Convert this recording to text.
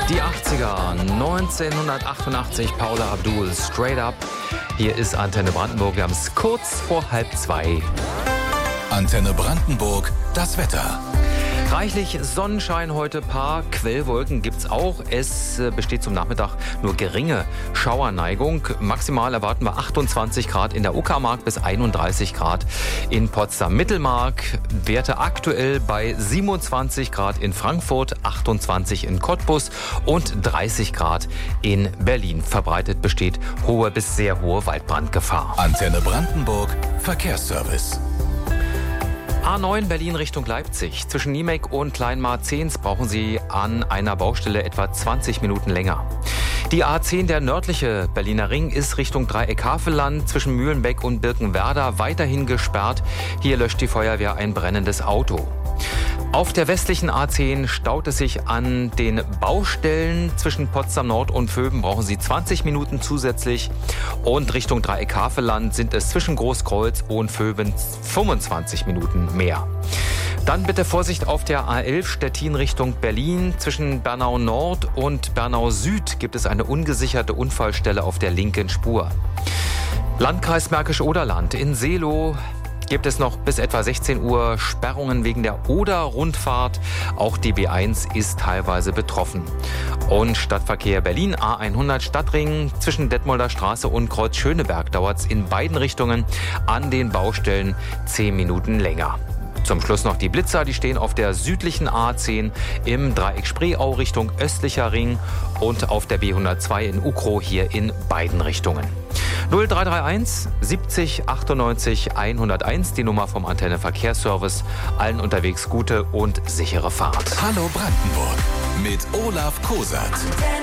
Die 80er, 1988, Paula Abdul, Straight Up. Hier ist Antenne Brandenburg, wir haben es kurz vor 1:30. Antenne Brandenburg, das Wetter. Reichlich Sonnenschein heute, paar Quellwolken gibt's auch. Es besteht zum Nachmittag nur geringe Schauerneigung. Maximal erwarten wir 28 Grad in der Uckermark bis 31 Grad in Potsdam. Mittelmark, Werte aktuell bei 27 Grad in Frankfurt, 28 in Cottbus und 30 Grad in Berlin. Verbreitet besteht hohe bis sehr hohe Waldbrandgefahr. Antenne Brandenburg, Verkehrsservice. A9 Berlin Richtung Leipzig. Zwischen Niemek und Kleinmarzens brauchen Sie an einer Baustelle etwa 20 Minuten länger. Die A10, der nördliche Berliner Ring, ist Richtung Dreieck-Havelland zwischen Mühlenbeck und Birkenwerder weiterhin gesperrt. Hier löscht die Feuerwehr ein brennendes Auto. Auf der westlichen A10 staut es sich an den Baustellen. Zwischen Potsdam Nord und Vöben brauchen Sie 20 Minuten zusätzlich. Und Richtung Dreieck-Havelland sind es zwischen Großkreuz und Vöben 25 Minuten mehr. Dann bitte Vorsicht auf der A11 Stettin Richtung Berlin. Zwischen Bernau Nord und Bernau Süd gibt es eine ungesicherte Unfallstelle auf der linken Spur. Landkreis Märkisch-Oderland in Seelow gibt es noch bis etwa 16 Uhr Sperrungen wegen der Oder-Rundfahrt. Auch die B1 ist teilweise betroffen. Und Stadtverkehr Berlin, A100 Stadtring zwischen Detmolder Straße und Kreuz Schöneberg dauert es in beiden Richtungen an den Baustellen 10 Minuten länger. Zum Schluss noch die Blitzer, die stehen auf der südlichen A10 im Dreieck Spreeau Richtung östlicher Ring und auf der B102 in Ukrow hier in beiden Richtungen. 0331 70 98 101, die Nummer vom Antenne Verkehrsservice. Allen unterwegs gute und sichere Fahrt. Hallo Brandenburg mit Olaf Kosat.